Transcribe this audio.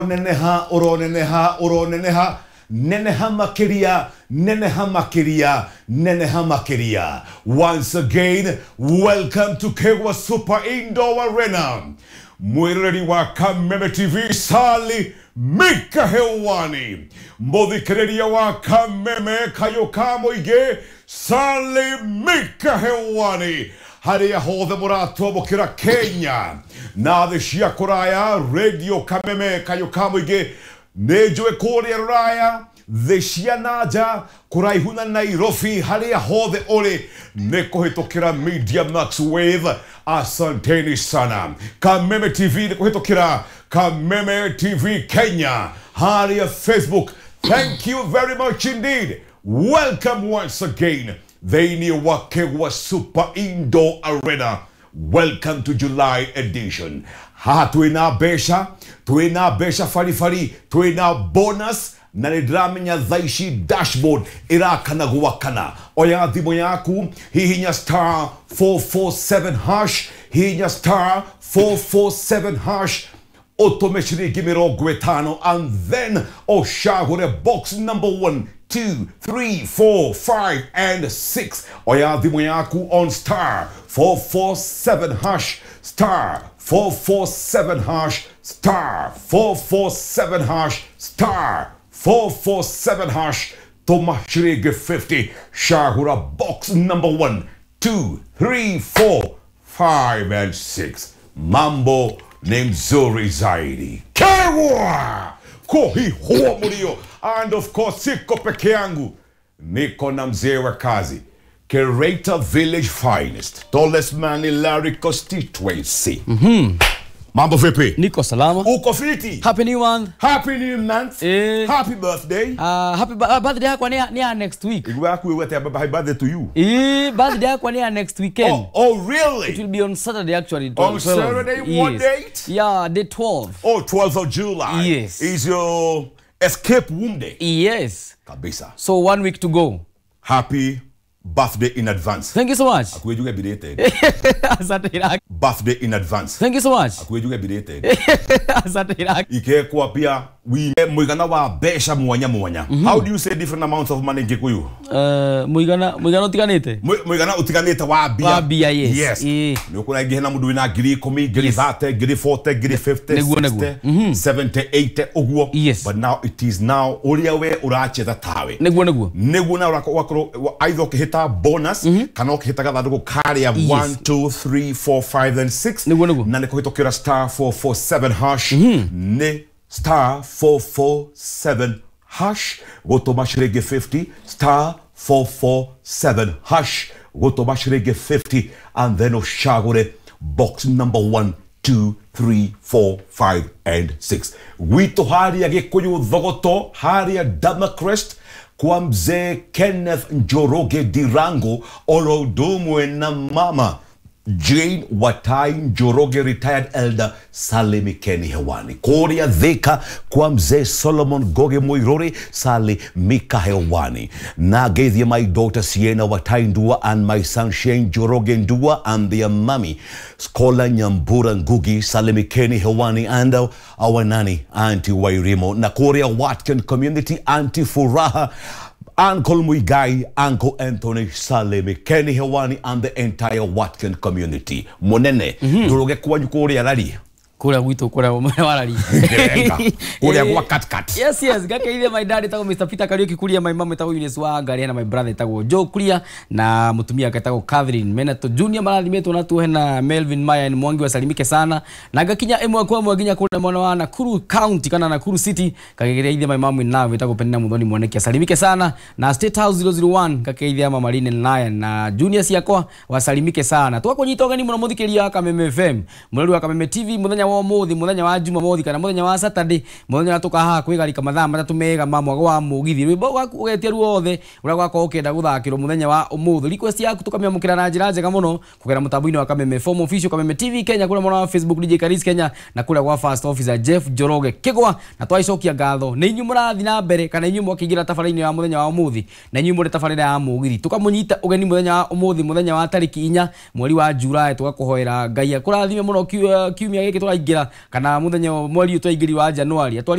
Neneha, oro neneha, oro neneha, neneha makiria, neneha makiria, neneha makiria. Once again, welcome to Kegwa Super Indoor Arena. Mwireri wa Kameme TV Sali Mika hewani. Mbodhikereria wa Kameme Kayokamo Ige Sali Mika hewani. Haria hodhe murato bokira Kenya. Na dhishia kuraya Radio Kameme Kayokamo Ige Nejoe Korea Raya dhishia naja kuraihuna Nairobi haria hodhe ole neko hitokira Media Max Wave. Asanteni sana. Kameme TV neko hitokira Kameme TV Kenya. Haria Facebook. Thank you very much indeed. Welcome once again. They wa Kegwa Super Indoor Arena. Welcome to July edition. Tuina besha fari, tuina bonus na nidramenya dhaishi dashboard irakana guwakana. Oya dhimo yaku, hihinya star 447 hash, hihinya star 447 hash. Automation gimiro gwetano, and then oshagure box number 1, 2, 3, 4, 5, and 6. Oya dhimoyaku on star 447 hash, star 447 hash, star 447 hash, star 447 hash. Tomashirige 50. Shagura box number 1, 2, 3, 4, 5, and 6. Mambo named Zuri Zaidi. Kewa! Kohi huwa mulio. And of course, siko peke yangu. Niko na mzee wa kazi. Curator Village Finest. Tallest man in Larry constituency. Mambo vipi? Niko salama. Uko fiti? Happy new month. Happy new month. Happy birthday. Happy birthday yako ni next week. Happy birthday to you. Birthday yako ni next weekend. Oh, really? It will be on Saturday actually. On Saturday, yes. What date? Yeah, day 12. Oh, 12th of July. Yes. Is your escape womb day? Yes. Kabisa. So 1 week to go. Happy birthday in advance. Thank you so much. Akuejuge belated. Asante. Birthday in advance. Thank you so much. Akuejuge belated. Asante. Ike kwa pia muigana wa besha mwanya. How do you say different amounts of money in Kikuyu? Muigana utiganite. Muigana utiganite wa bia. Wa bia, yes. Yes. Nukuna igihena mudu ina giri 10, giri 30, giri 40, giri 50, 60, 70, 80 uguo. Yes. But now it is now uria we uracheta tawe. Neguo na wakoro either ukihita bonus kana ukihita gathanduku kari ya 1, 2, 3, 4, 5 and 6. Na niko hitokira star 447 hash. Ne star 447 hash. Go to Mashirege 50. Star 447 hash. Go to Mashirege 50. And then Oshagore box number 1, 2, 3, 4, 5 and 6. Wito haria Gikuyu Dhogoto, haria Damacrest, kwa mzee Kenneth Njoroge Dirango, Orodomwe na mama Jane Watai Njoroge retired elder Sali Keni hewani. Korea Dhika kwa mzee Solomon Goge Moirore Sali Mika hewani. Na gave my daughter Sienna Watai Ndua and my son Shane Njoroge Ndua and their mommy Skola Nyambura Ngugi Sali Keni hewani, and our nanny Auntie Wairimo. Na Korea Watkin community Auntie Furaha, Uncle Muigai, Uncle Anthony Salemi, Kenny Hewani, and the entire Watkin community. Monene, Duroge kwa Korea rari. Kura wito kura warari. Korea kwa kat. Yes. Gake ile my dad tago Mr. Peter Kariuki kuria, my mom tago Ines Wangari, na my brother tago Joe kuria, na mutumia tago Catherine Menato Junior maladhimeto na tuhe na Melvin Maya ni mwangi wasalimike sana. Na gakinya emwa kwa mwaginya kuna mwana wa Nakuru County kana Nakuru City, kagegeria ile my mom na tago penina mudhoni mwaneke salimike sana. Na State House 001 kake ile ama Marine Lion na Junior siakwa wasalimike sana. Tuwa konyitoga ni munamuthikeria Kameme FM, mulali wa Kameme TV muthenya wa mothi, muthenya wa juma mothi kana muthenya wa Saturday, muthenya natuka haha kwigarika mathaa matatu mega mamwe wa mugithi rwimbo gwaku ugetia ruothe uria gwako ukenda guthakirwo muthenya wa umuthi. Request yaku tukamyamukira na njira njega muno kugera mutambo-ini wa Kameme Form Official Kameme TV Kenya, kule mwana wa Facebook DJ Karis Kenya, na kule kwa First Officer Jeff Joroge Kigwa. Na twaicokia ngatho ni inyu murathi na mbere kana inyu mwakigira tabarani wa muthenya wa umuthi na inyu muri tabarani ya mugithi tukamunyita ugeni muthenya wa umuthi muthenya wa tariki 4 mweri wa Julai tugakuhoera Ngai akurathime muno kiumia giki turaingira kana muthenya mweri twaingiri wa Januari